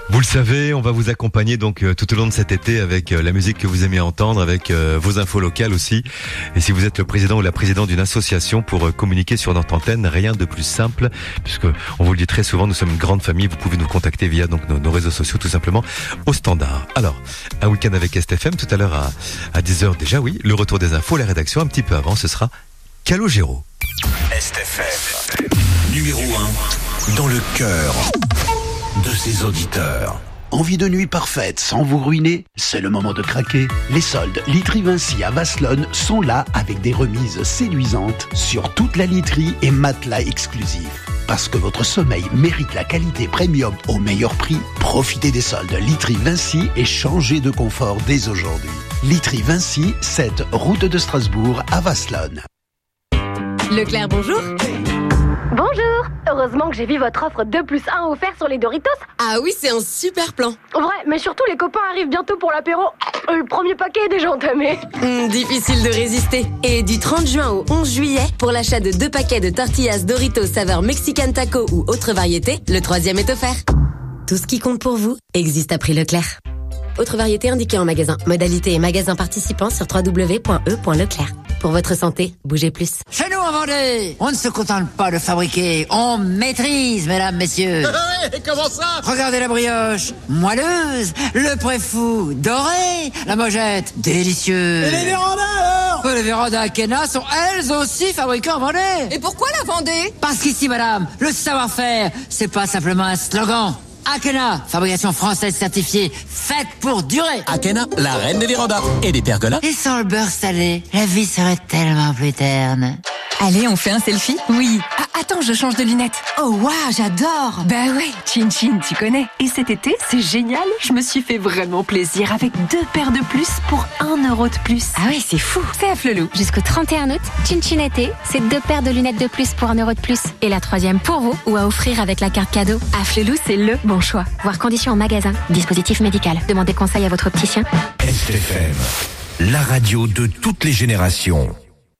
Vous le savez, on va vous accompagner donc tout au long de cet été avec la musique que vous aimez entendre, avec vos infos locales aussi. Et si vous êtes le président ou la présidente d'une association pour communiquer sur notre antenne, rien de plus simple, puisque on vous le dit très souvent, nous sommes une grande famille. Vous pouvez nous contacter via donc nos réseaux sociaux tout simplement au standard. Alors, un week-end avec STFM tout à l'heure à 10h déjà, oui. Le retour des infos, la rédaction un petit peu avant, ce sera Calogero. STFM, numéro 1 dans le cœur de ses auditeurs. Envie de nuit parfaite sans vous ruiner? C'est le moment de craquer. Les soldes Literie Vinci à Vasselonne sont là avec des remises séduisantes sur toute la literie et matelas exclusifs. Parce que votre sommeil mérite la qualité premium au meilleur prix, profitez des soldes Literie Vinci et changez de confort dès aujourd'hui. Literie Vinci, 7 route de Strasbourg à Vasselonne. Leclerc, bonjour. Bonjour. Heureusement que j'ai vu votre offre 2+1 offert sur les Doritos. Ah oui, c'est un super plan. Ouais, mais surtout les copains arrivent bientôt pour l'apéro. Le premier paquet est déjà entamé. Difficile de résister. Et du 30 juin au 11 juillet, pour l'achat de 2 paquets de tortillas Doritos saveur Mexican Taco ou autre variété, le 3e est offert. Tout ce qui compte pour vous existe à prix Leclerc. Autre variété indiquée en magasin. Modalité et magasin participants sur www.e.leclerc. Pour votre santé, bougez plus. Chez nous en Vendée, on ne se contente pas de fabriquer, on maîtrise, mesdames, messieurs. Ouais, comment ça? Regardez la brioche, moelleuse, le préfou, doré, la mojette, délicieuse. Et les vérandas alors? Les vérandas Akena sont elles aussi fabriquées en Vendée. Et pourquoi la Vendée? Parce qu'ici, madame, le savoir-faire, c'est pas simplement un slogan. Akena, fabrication française certifiée, faite pour durer. Akena, la reine des vérandas et des pergolas. Et sans le beurre salé, la vie serait tellement plus terne. Allez, on fait un selfie? Oui. Ah, attends, je change de lunettes. Oh, waouh, j'adore. Bah ouais, Chin Chin, tu connais. Et cet été, c'est génial. Je me suis fait vraiment plaisir avec 2 paires de plus pour 1 euro de plus. Ah ouais, c'est fou. C'est à Flelou. Jusqu'au 31 août, Chin Chin été, c'est 2 paires de lunettes de plus pour 1 euro de plus. Et la 3e pour vous ou à offrir avec la carte cadeau. À Flelou, c'est le bon choix. Voir conditions en magasin. Dispositif médical. Demandez conseil à votre opticien. STFM, la radio de toutes les générations.